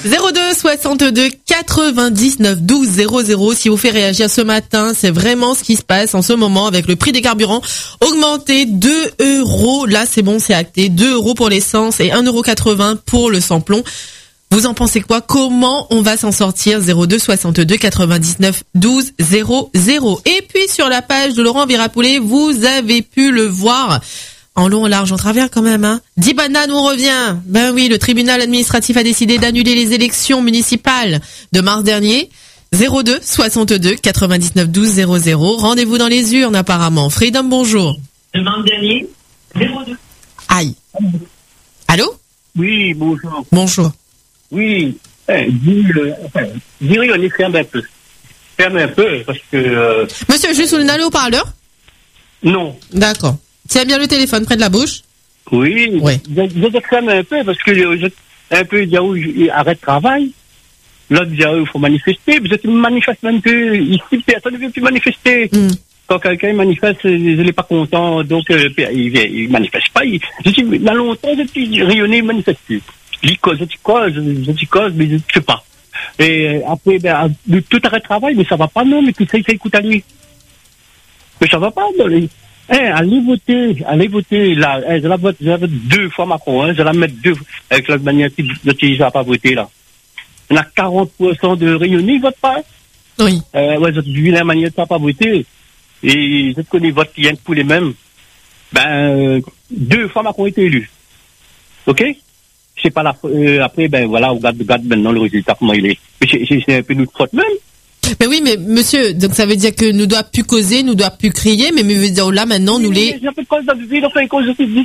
02 62 99 12 00. Si vous fait réagir ce matin, c'est vraiment ce qui se passe en ce moment avec le prix des carburants augmenté 2 €. Là, c'est bon, c'est acté. 2 € pour l'essence et 1,80 € pour le sans-plomb. Vous en pensez quoi? Comment on va s'en sortir? 02 62 99 12 00. Et puis sur la page de Laurent Virapoulet, vous avez pu le voir en long, en large, en travers quand même, hein. 10 bananes, on revient. Ben oui, le tribunal administratif a décidé d'annuler les élections municipales de mars dernier. 02 62 99 12 00. Rendez-vous dans les urnes apparemment. Freedom, bonjour. Le mars dernier, 02. Aïe. Allô? Oui, bonjour. Bonjour. Oui, dis-lui, on est ferme un peu. Ferme un peu, parce que... Monsieur, juste, vous n'allez au parleur? Non. D'accord. Tiens bien le téléphone près de la bouche. Oui, ouais. Je ferme un peu, parce que un peu, il arrête de travail. L'autre, il faut manifester. Vous êtes manifeste même plus. Ici, personne ne veut plus manifester. Quand quelqu'un manifeste, il n'est pas content, donc il ne manifeste pas. Dans longtemps, je suis rayonné, il ne manifeste plus. Je dis cause, mais je ne sais pas. Et après, tout arrête de travail, mais ça va pas, non, mais tout ça, il coûte à lui. Mais ça va pas, non. Allez voter, là. Je la vote 2 fois Macron, hein. Je la mettre 2 avec la manière qui ne pas voter, là. Il y en a 40% de rayonnés, ils votent pas. Oui. Ouais, j'ai vu la manière de pas voter. Et je connais vote qui vient pour les mêmes. 2 fois Macron été élu. Ok? C'est pas la, après, voilà, on regarde maintenant le résultat, comment il est. Mais c'est un peu notre faute même. Mais oui, mais monsieur, donc ça veut dire que nous doit plus causer, nous doit plus crier, mais veut dire là maintenant nous les. J'ai pas de cause d'abus, enfin, quand je dis,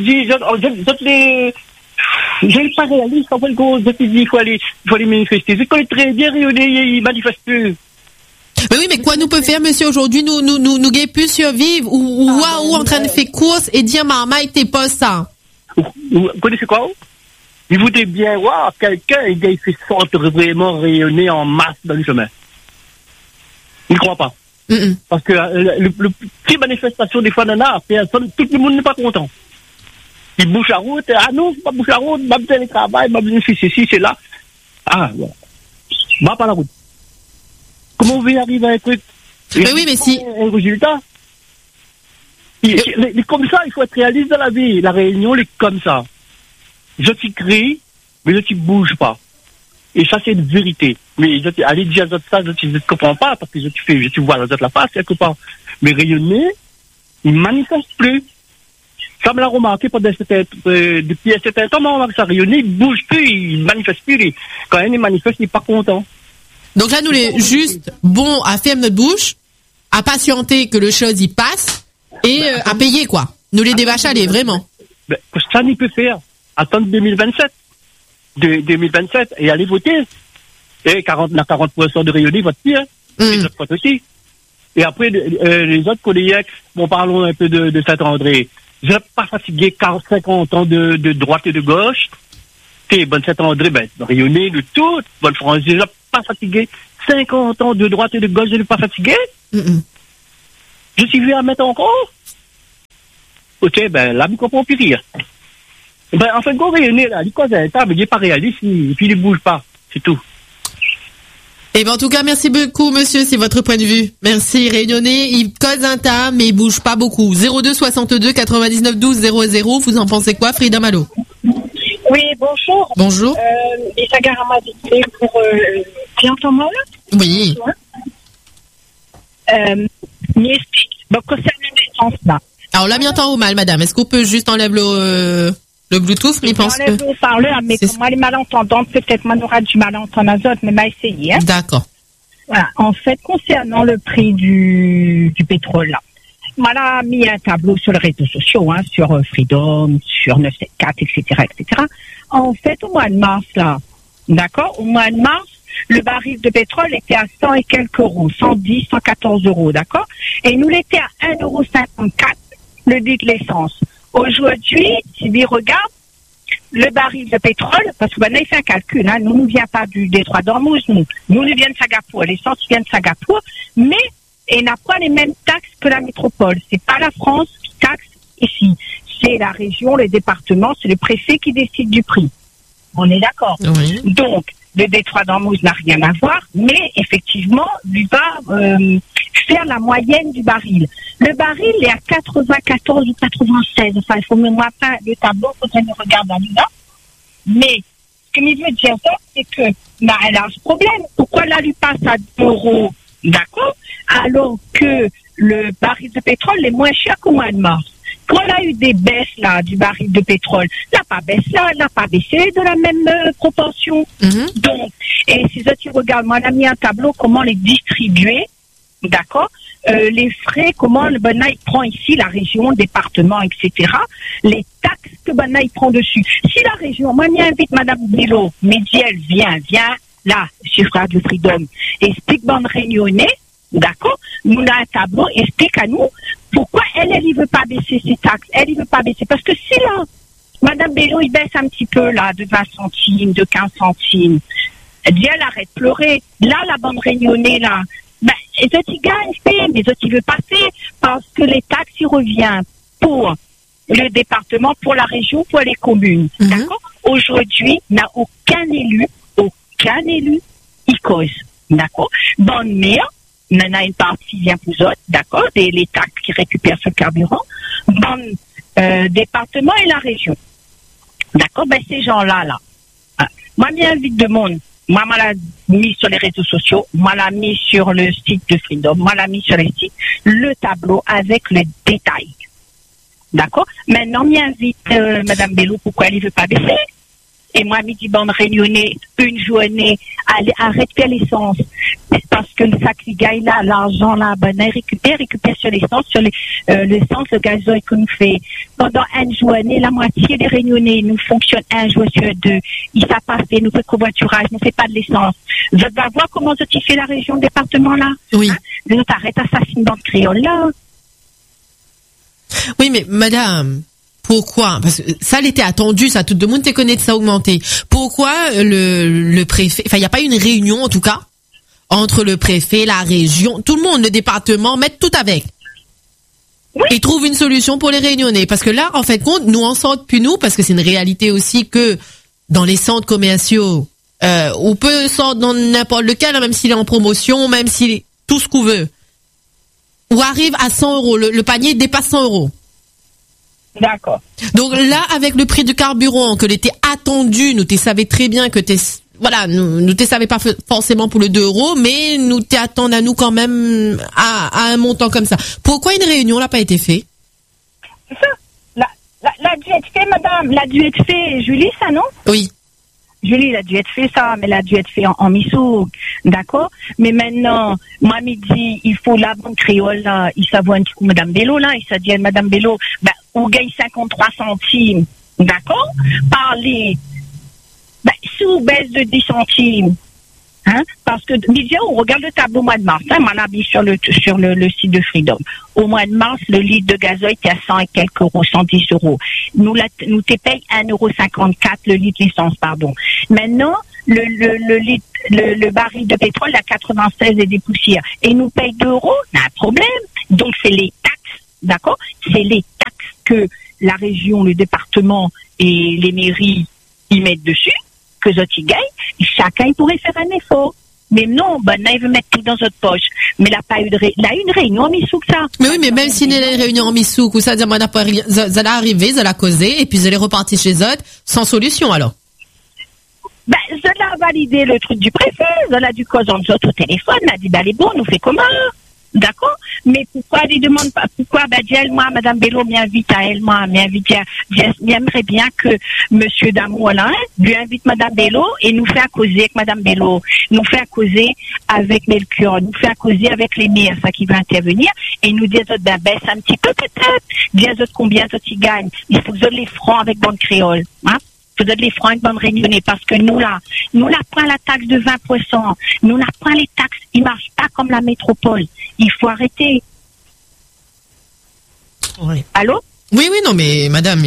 j'ai pas réaliste, en fait, quand je te dis, il faut aller manifester. Je connais très bien, ils manifestent plus. Mais oui, mais quoi nous peut faire, monsieur, aujourd'hui, nous gagnons plus survivre, ou en train de faire course et dire, maman, t'es pas ça. Vous connaissez quoi? Il voudrait bien voir quelqu'un, il fait sorte vraiment rayonner en masse dans le chemin. Il ne croit pas. Parce que le petit manifestation des fois d'un art, personne, tout le monde n'est pas content. Il bouche la route, ah non, c'est pas bouche la route, m'a besoin de travail, m'a besoin de ceci, c'est là. Ah, voilà. Va pas la route. Comment on veut y arriver à un truc? Mais oui, mais si. Un résultat. Comme ça, il faut être réaliste dans la vie. La Réunion, elle est comme ça. Je t'y crie, mais je t'y bouge pas. Et ça, c'est une vérité. Mais allez dire à ça, je ne comprends pas, parce que je vois la face, quelque part. Mais rayonner, il ne manifeste plus. Ça me l'a remarqué depuis un certain temps, on remarque ça rayonner, il ne bouge plus, il ne manifeste plus. Quand il manifeste, il n'est pas content. Donc là, nous les juste bon à fermer notre bouche, à patienter que le chose y passe, et à payer, quoi. Nous les dévachaler, vraiment. Ça, il peut faire. Attendre 2027 et aller voter. Et 40% de rayonnés votent plus, hein. Les autres votent aussi. Et après, les autres collègues, bon, parlons un peu de Saint-André. Je n'ai pas fatigué 50 ans de droite et de gauche. Et bonne Saint-André, rayonné de tout. Bonne France, je n'ai pas fatigué 50 ans de droite et de gauche, je n'ai pas fatigué. Je suis vu à mettre encore. Ok, là, je ne comprends plus rien. En fait, quand rayonner, là, il cause un tas, mais il n'est pas réaliste, et puis il ne bouge pas. C'est tout. Eh ben, en tout cas, merci beaucoup, monsieur, c'est votre point de vue. Merci, Réunionnais, il cause un tas, mais il bouge pas beaucoup. 02 62 99 12 00. Vous en pensez quoi, Frida Malo? Oui, bonjour. Bonjour. Lisa Garama, pour, tu entends moi, là? Oui. M'explique. Donc, concernant l'essence, là. Alors, là, m'entend ou mal, madame? Est-ce qu'on peut juste enlever le Bluetooth, mais il pense que... Je parleur, mais comme moi, les malentendants, peut-être, moi, on aura du mal à entendre les autres, mais m'a essayé, hein. D'accord. Voilà. En fait, concernant le prix du pétrole, là, moi, là, mis un tableau sur les réseaux sociaux, hein, sur Freedom, sur 974, etc., etc. En fait, au mois de mars, là, d'accord, au mois de mars, le baril de pétrole était à 100 et quelques euros, 110, 114 euros, d'accord? Et nous l'étions à 1,54 €, le litre de l'essence. Aujourd'hui, si on regarde le baril de pétrole, parce que maintenant il fait un calcul, hein, nous ne vient pas du détroit d'Ormuz, nous vient de Singapour, l'essence vient de Singapour, mais elle n'a pas les mêmes taxes que la métropole. C'est pas la France qui taxe ici, c'est la région, les départements, c'est le préfet qui décide du prix. On est d'accord. Oui. Donc, le détroit d'Ormuz n'a rien à voir, mais effectivement, lui va faire la moyenne du baril. Le baril est à 94 ou 96. Enfin, il faut me voir pas le tableau, il faudrait me regarder là. Mais ce que je veux dire, c'est que là, elle a ce problème. Pourquoi là, lui passe à 2 €, d'accord, alors que le baril de pétrole est moins cher qu'au mois de mars? Quand on a eu des baisses là du baril de pétrole, n'a pas baissé de la même proportion. Donc, et si tu regardes, moi, on a mis un tableau comment les distribuer, d'accord, les frais, comment le Bana il prend ici, la région, le département, etc. Les taxes que Bana il prend dessus. Si la région, moi, j'invite Madame Bello, Médiel, viens là, sur Radio Freedom, explique bonne réunionnée, d'accord, nous on a un tableau, explique à nous pourquoi elle ne veut pas baisser ses taxes. Elle ne veut pas baisser. Parce que si là, Madame Bello, il baisse un petit peu là, de 20 centimes, de 15 centimes, elle dit, elle arrête de pleurer. Là, la bande réunionnée, là, ben, les autres, ils gagnent, mais les autres, ils veulent passer parce que les taxes, ils reviennent pour le département, pour la région, pour les communes. D'accord? Aujourd'hui, il n'y a aucun élu, il cause. D'accord? Bonne mère, il y en a une partie vient pour eux, d'accord, les taxes qui récupèrent ce carburant, dans le département et la région. D'accord, ben ces gens-là, moi, j'invite de monde. Moi, je l'ai mis sur les réseaux sociaux, moi, je l'ai mis sur le site de Freedom, moi, je l'ai mis sur les sites, le tableau avec les détails. D'accord? Maintenant, j'invite Madame Bello, pourquoi elle ne veut pas baisser? Et moi, midi bande réunionnée, une journée, arrêter l'essence. Parce que le sac qui gagne là, l'argent là, ben, récupère sur l'essence, sur l'essence, le gazoil que nous fait. Pendant une journée, la moitié des réunionnais, nous fonctionnent un jour sur 2. Ils savent pas faire, nous fait covoiturage, nous fait pas de l'essence. Vous allez voir comment ça fait la région, le département là? Oui. Hein? Nous arrête assassinat dans le créole là. Oui, mais madame, pourquoi? Parce que ça, elle était attendu, ça, tout le monde te connaît de ça augmenter. Pourquoi le préfet, enfin, il n'y a pas eu une réunion, en tout cas, entre le préfet, la région, tout le monde, le département, mettre tout avec. Oui. Et trouve une solution pour les réunionnais. Parce que là, en fait, compte, nous en sortent plus nous, parce que c'est une réalité aussi que dans les centres commerciaux, on peut sortir dans n'importe lequel, même s'il est en promotion, même s'il est tout ce qu'on veut. Ou arrive à 100 €. Le panier dépasse 100 €. D'accord. Donc là, avec le prix du carburant, que l'était attendu, nous te savais très bien que nous te savais pas forcément pour le 2 €, mais nous t'attendons à nous quand même à un montant comme ça. Pourquoi une réunion n'a pas été faite? C'est ça. La dû être fait, madame. La dû être fait, Julie, ça, non? Oui. Julie, a dû être fait ça, mais elle a dû être fait en missoug, d'accord? Mais maintenant, moi, midi, il faut la banque créole, là, il s'avoue un petit coup, Madame Bello, là, il s'est dit, Madame Bello, ben, on gagne 53 centimes, d'accord? Parler, ben, sous baisse de 10 centimes, hein? Parce que, midi, on regarde le tableau au mois de mars, hein, moi, l'habille sur le site de Freedom. Au mois de mars, le litre de gazoil était à 100 et quelques euros, 110 €. Nous te paye 1,54 € le litre d'essence, pardon. Maintenant, le baril de pétrole à 96 et des poussières. Et nous paye 2 €, on a un problème. Donc, c'est les taxes, d'accord? C'est les taxes que la région, le département et les mairies y mettent dessus, que autres y gagnent. Et chacun il pourrait faire un effort. Mais non, il veut mettre tout dans notre poche. Mais il n'a pas eu une réunion en Missouk, ça. Mais oui, mais même s'il y a une réunion en Missouk, ou ça, dire, n'a pas rien, ça allait arriver, ça allait causer, et puis ça allait repartir chez eux, sans solution, alors. Ça l'a validé le truc du préfet, ça l'a du cause en nous au téléphone, elle a dit, les bons, nous fait comment? D'accord? Mais pourquoi elle demande pas, pourquoi, moi, Madame Bello m'invite à elle, j'aimerais bien que Monsieur Damour, là, lui invite Madame Bello et nous fait à causer avec Madame Bello, nous fait à causer avec Melchior, nous fait à causer avec les maires, ça qui va intervenir, et nous dire, baisse un petit peu peut-être, dire combien ça tu gagne. Il faut que les francs avec bande créole, hein? Peut-être les francs avec bande réunionnée, parce que nous là, prend la taxe de 20%, nous là, prend les taxes, ils marchent pas comme la métropole. Il faut arrêter. Oui. Allô? Oui, non, mais madame,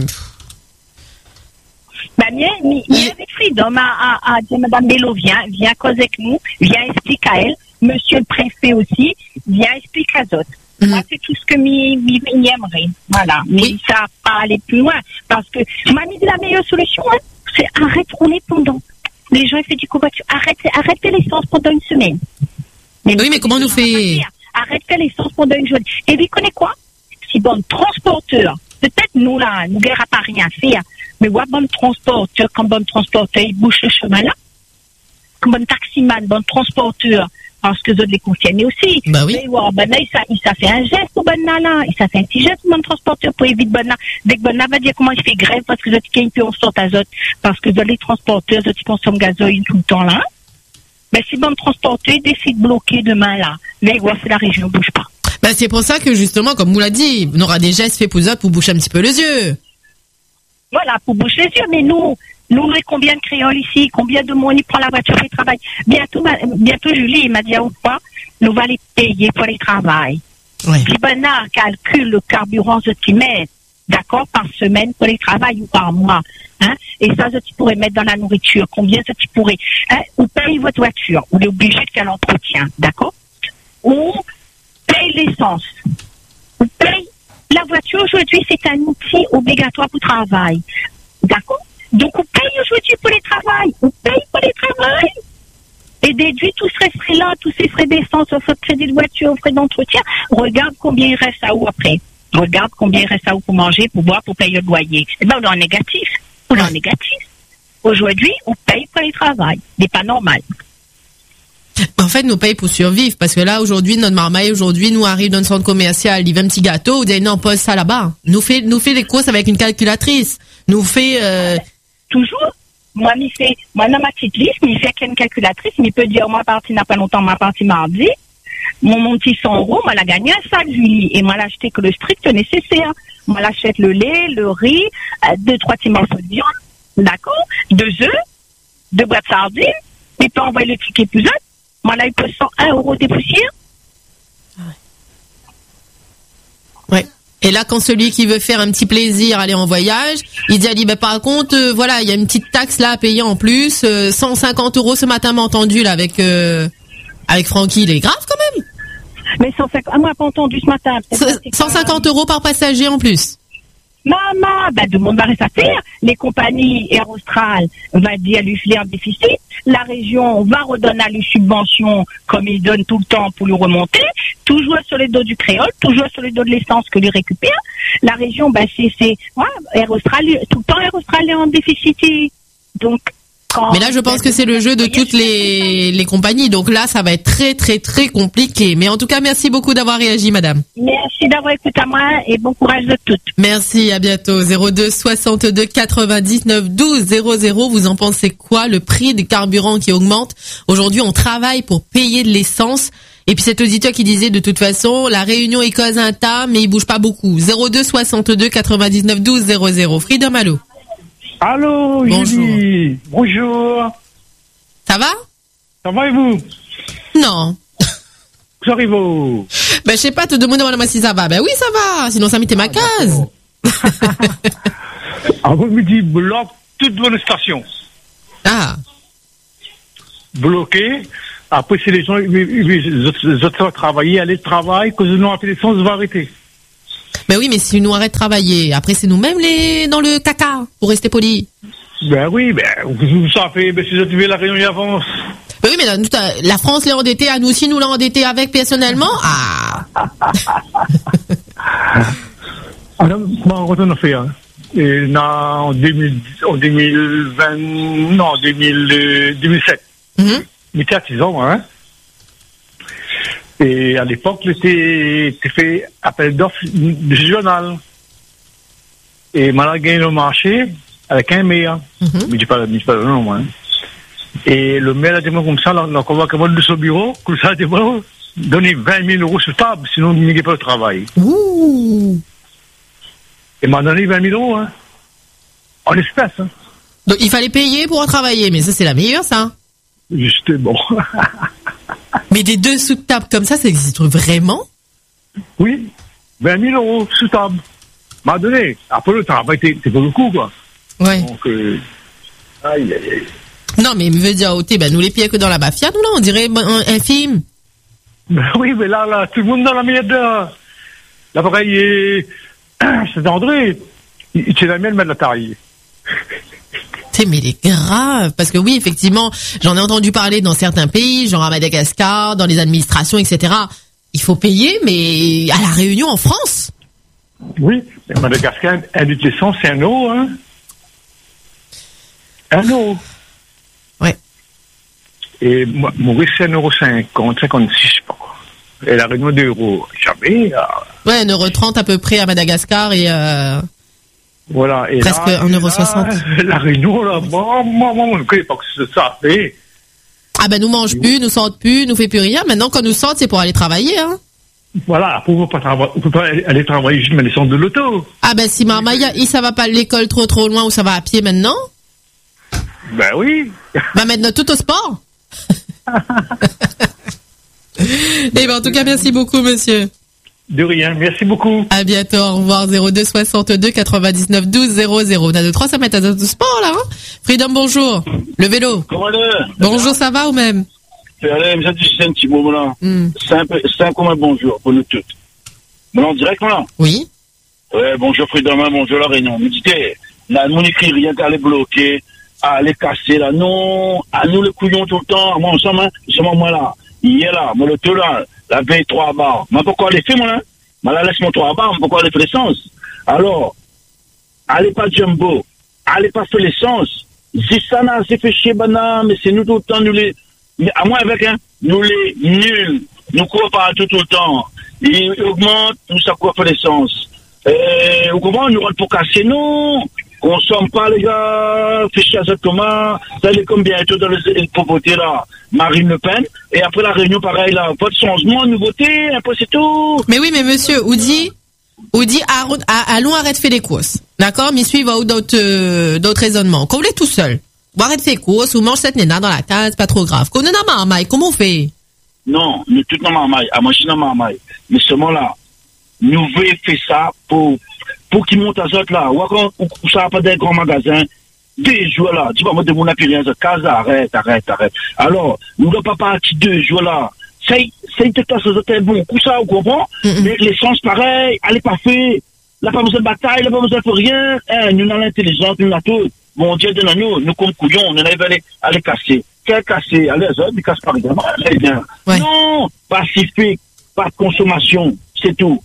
avec Freedom a dit Madame Bello, viens causer avec nous, viens expliquer à elle, Monsieur le préfet aussi, viens expliquer à d'autres. Moi, c'est tout ce que j'aimerais. Voilà. Mais ça va pas aller plus loin. Parce que, moi, la meilleure solution, hein, c'est arrête, on est pendant. Les gens, ils font du covoiture. Arrêtez l'essence pendant une semaine. Oui, mais comment nous fait? Arrêtez l'essence pendant une journée. Et vous connaissez quoi? Si bon transporteur, peut-être nous là, nous n'avons pas rien à faire, mais ouais, bon transporteur, comme bon transporteur, il bouge le chemin là. Comme bon taximan, bon transporteur, parce que je les concernés aussi. Bah oui. Mais ouais, ben là, il s'est fait un geste pour bon là. Il s'est fait un petit geste pour bon transporteur pour éviter bon là. Dès que bon là va dire comment il fait grève parce que je dis qu'il on sort azote, parce que les transporteurs, je consomment gasoil tout le temps là. Mais si bon transporteur décide de bloquer demain là, mais ouais, c'est la région bouge pas. Bah, c'est pour ça que justement, comme vous l'a dit, on aura des gestes faits pour eux pour boucher un petit peu les yeux. Voilà, pour boucher les yeux, mais nous, combien de créoles ici, combien de monde il prend la voiture et travaille. Bientôt, Julie, il m'a dit, ou pas, nous va les payer pour les travail. Ouais. Puis Bernard calcule le carburant que tu mets, d'accord, par semaine pour les travail ou par mois. Hein? Et ça, tu pourrais mettre dans la nourriture. Combien ça tu pourrais, hein? Ou paye votre voiture, ou est obligé de faire l'entretien, d'accord? Ou paye l'essence. Ou paye la voiture aujourd'hui, c'est un outil obligatoire pour le travail. D'accord? Donc, on paye aujourd'hui pour les travail. On paye pour les travail. Et déduit tous ces frais-là, tous ces frais d'essence, aux frais de crédit de voiture, aux frais d'entretien. Regarde combien il reste à où après. Regarde combien il reste à où pour manger, pour boire, pour payer le loyer. Eh bien, on est en négatif. On est en négatif. Aujourd'hui, on paye pour les travail. C'est pas normal. En fait, nous paye pour survivre, parce que là, aujourd'hui, notre marmaille, nous arrive dans le centre commercial, il veut un petit gâteau, on dit, non, pose ça là-bas. Nous fait les courses avec une calculatrice. Toujours. Moi, dans ma petite liste, il fait qu'une calculatrice, il peut dire, moi, parti n'a pas longtemps, ma partie mardi. Mon petit 100 €, moi, l'a gagné un sac, Julie. Et moi, l'a acheté que le strict nécessaire. Moi, l'achète le lait, le riz, 2-3 petits morceaux de viande. D'accord? 2 œufs, 2 boîtes de sardines. Il peut envoyer le ticket plus haut. Moi, là, il peut 101 € des poussières. Ouais. Et là, quand celui qui veut faire un petit plaisir, aller en voyage, il dit, bah, par contre, voilà, il y a une petite taxe là à payer en plus, 150 € ce matin, m'a entendu, là, avec Francky, il est grave quand même. Mais 150, moi, pas entendu ce matin. 150 € par passager en plus. Maman, ben, tout le monde va rester à faire. Les compagnies Air Austral va dire lui filer un déficit. La région va redonner les subventions comme il donne tout le temps pour lui remonter. Toujours sur les dos du créole, toujours sur les dos de l'essence que lui récupère. La région, ben, Air Austral, tout le temps Air Austral est en déficit. Donc, mais là, je pense que c'est le jeu de toutes les compagnies. Donc là, ça va être très, très, très compliqué. Mais en tout cas, merci beaucoup d'avoir réagi, madame. Merci d'avoir écouté à moi et bon courage de toutes. Merci, à bientôt. 02 62 99 12 00. Vous en pensez quoi? Le prix des carburants qui augmente. Aujourd'hui, on travaille pour payer de l'essence. Et puis cet auditeur qui disait, de toute façon, la Réunion, il cause un tas, mais il bouge pas beaucoup. 02 62 99 12 00. Freedom, allô? Allô, bonjour. Julie. Bonjour. Ça va? Ça va et vous? Non. J'arrive. Ben, je sais pas, te demande moi si ça va. Ben oui, ça va. Sinon, ça m'était ma case. Avant midi, bloque toute bonne station. Ah. Bloqué. Après, c'est les gens, les autres travailler, aller travailler, que nous appelons l'essence va arrêter. Ben oui, mais si nous arrêtons de travailler, après c'est nous-mêmes dans le caca, pour rester poli. Ben oui, ça fait, si je tué la Réunion, il avance. Ben oui, mais la France l'est endettée, à nous aussi nous l'a endetté avec personnellement. Ah. Alors, on retourne à faire. Et en 2007. Il était à 6 ans, hein. Et à l'époque, t'es fait appel d'offres régional. Et on a gagné le marché avec un maire. Mais je ne dis pas le nom, moi. Hein. Et le maire a dit, comme ça, on a convoqué de son bureau, comme ça, il a dit, donner 20 000 € sur table, sinon il n'y a pas de travail. Ouh. Et m'a donné 20 000 €, hein. En espèces, hein. Donc il fallait payer pour travailler, mais ça c'est la meilleure, ça. Justement. Mais des dessous de table comme ça existe vraiment? Oui, 20 000 € sous table. M'a donné. Après le travail, c'est pas le coup, quoi. Ouais. Donc, aïe. Non, mais il veut dire, ben, nous les pires que dans la mafia, nous là, on dirait un film. Ben oui, mais là, tout le monde dans la mienne de l'appareil, c'est André. Il tient la mienne, mais de la taille. Mais il est grave, parce que oui, effectivement, j'en ai entendu parler dans certains pays, genre à Madagascar, dans les administrations, etc. Il faut payer, mais à la Réunion, en France. Oui, à Madagascar, un litre d'essence, c'est 1 euro, hein. 1 euro. Ouais. Et Maurice, c'est 1,50 €, 56, je sais pas quoi. Et la Réunion, 2 euros. Jamais. Ouais, 1,30 € à peu près à Madagascar et voilà. Et presque là, 1,60 €. La Réunion, là, on ne connaît pas que ça fait. Ah ben, nous mange plus, nous sente plus, nous fait plus rien. Maintenant, quand nous sortent, c'est pour aller travailler, hein. Voilà, on peut pas aller travailler juste mais les centres de l'auto. Ah ben, si maman, ça va pas à l'école trop loin ou ça va à pied maintenant. Ben oui. Bah maintenant tout au sport. Et ben en tout cas merci beaucoup monsieur. De rien, merci beaucoup. À bientôt, au revoir. 02 62 99 12 00. On a 2-3 ça met à tout sport là, hein. Freedom, bonjour. Le vélo. Comment allez? Bonjour, ça va ou même? C'est un petit moment là. C'est comme un bonjour pour nous toutes. Bon, en direct là. Oui. Ouais, bonjour Freedom, bonjour la Réunion. Me dites, là, on écrit rien qu'à les bloquer, à les casser là. Non, à nous les couillons tout le temps. Moi, ensemble, hein, moi là. Hier là, moi le tout là, la veille 3 bars. Mais pourquoi les fait, moi là? Mais là, laisse-moi 3 bars, mais pourquoi les fait l'essence? Alors, allez pas jumbo, allez pas faire l'essence. Si ça n'a, c'est fait chier, banane, mais c'est nous tout le temps, nous les, mais à moi avec, hein, nous les nuls, nous courons partout tout le temps. Ils augmentent, nous ça court faire l'essence. Vous comprenez, nous rentre pour casser, non. Consomme pas, les gars, fichier à cette comment, ça allait comme bientôt dans les pauvretés, là, Marine Le Pen, et après la Réunion, pareil, là, pas de changement, nouveauté, après c'est tout. Mais oui, mais monsieur, Oudi, allons arrête de faire les courses. D'accord? Mais suivez d'autres raisonnements. Qu'on est tout seul. Ou arrête de faire les courses, ou mange cette nena dans la case, pas trop grave. Qu'on est dans marmaille, comment on fait? Non, nous tous dans marmaille, à machine dans marmaille. Mais seulement là, nous voulons faire ça pour qu'ils montent à autres là. Ou ça va pas des grands magasins. Des jours là. Tu vas me demander plus rien. Case, arrête. Alors, nous ne pas partir 2 jours là. C'est peut-être ça, c'est bon. Coup ça, vous comprenez? Mais l'essence, pareil, elle n'est pas faite. Là, pas besoin de bataille, là, pas besoin de rien. Nous, on a l'intelligence, nous, on a tout. Bon Dieu, nous, comme couillons, on arrive à les casser. Quel casser? Allez, les autres, ils cassent par exemple. Très bien. Ouais. Non, pacifique, pas de consommation. C'est tout.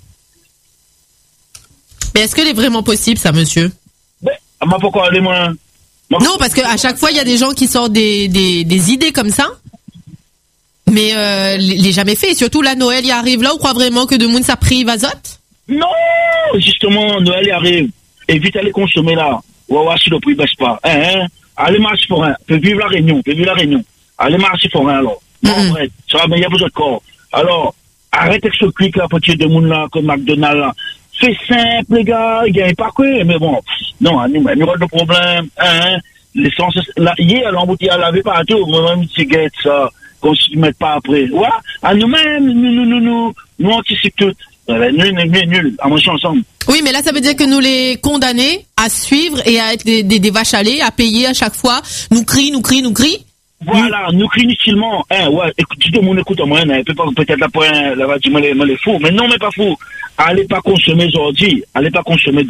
Mais est-ce que c'est vraiment possible, ça, monsieur? Ben, pourquoi aller moins? Non, parce qu'à chaque fois, il y a des gens qui sortent des idées comme ça. Mais les jamais fait. Surtout là, Noël y arrive là. On croit vraiment que de monde ça prive azote? Non, justement, Noël y arrive. Évite d'aller consommer là. Ouais, si le prix baisse pas. Allez marcher forain. Fais vivre la Réunion. Allez marcher forain alors. Non, vrai. Ça va, mais il y a besoin de corps. Alors, arrête avec ce clic là, petit de monde là, comme McDonald's là. C'est simple, les gars, il gagne pas quoi, mais bon, non, nous avons de problème, l'essence, là, hier, l'embouteillage à laver partout, moi-même, cigarette, ça, qu'on se mette pas après. Ouais, à nous-mêmes, nous anticipons tout. Nul, à manger ensemble. Oui, mais là, ça veut dire que nous les condamner à suivre et à être des vaches à lait, à payer à chaque fois, nous crie. Voilà, nous crient inutilement. Ouais, écoute, tout le monde écoute à moi, peut-être la pointe, là, tu me les fous. Mais non, mais pas fou. Allez pas consommer aujourd'hui. Allez pas consommer